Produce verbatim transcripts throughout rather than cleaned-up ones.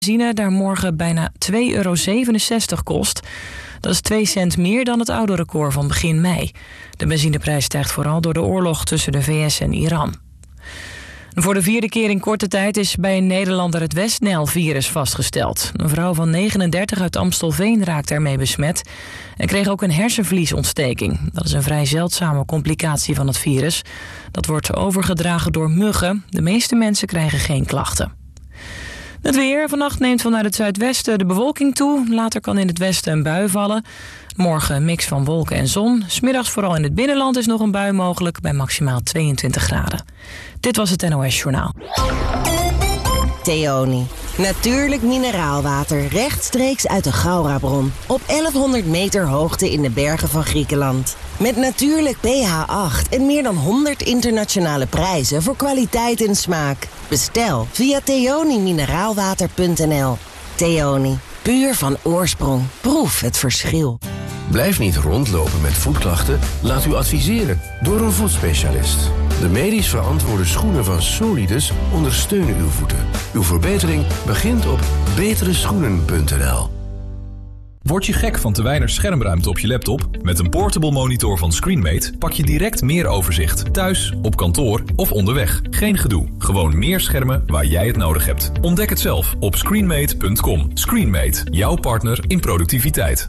benzine daar morgen bijna twee euro zevenenzestig kost. Dat is twee cent meer dan het oude record van begin mei. De benzineprijs stijgt vooral door de oorlog tussen de V S en Iran. Voor de vierde keer in korte tijd is bij een Nederlander het Westnijl-virus vastgesteld. Een vrouw van negenendertig uit Amstelveen raakte ermee besmet en kreeg ook een hersenvliesontsteking. Dat is een vrij zeldzame complicatie van het virus. Dat wordt overgedragen door muggen. De meeste mensen krijgen geen klachten. Het weer. Vannacht neemt vanuit het zuidwesten de bewolking toe. Later kan in het westen een bui vallen. Morgen een mix van wolken en zon. 's Middags vooral in het binnenland is nog een bui mogelijk bij maximaal tweeëntwintig graden. Dit was het N O S Journaal. Theoni. Natuurlijk mineraalwater rechtstreeks uit de Gaurabron. Op elfhonderd meter hoogte in de bergen van Griekenland. Met natuurlijk pH acht en meer dan honderd internationale prijzen voor kwaliteit en smaak. Bestel via theoni mineraalwater punt n l. Theoni. Puur van oorsprong. Proef het verschil. Blijf niet rondlopen met voetklachten. Laat u adviseren door een voetspecialist. De medisch verantwoorde schoenen van Solidus ondersteunen uw voeten. Uw verbetering begint op betere schoenen punt n l. Word je gek van te weinig schermruimte op je laptop? Met een portable monitor van Screenmate pak je direct meer overzicht. Thuis, op kantoor of onderweg. Geen gedoe. Gewoon meer schermen waar jij het nodig hebt. Ontdek het zelf op screenmate punt com. Screenmate, jouw partner in productiviteit.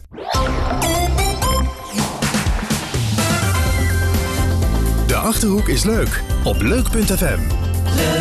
De Achterhoek is leuk op leuk punt f m.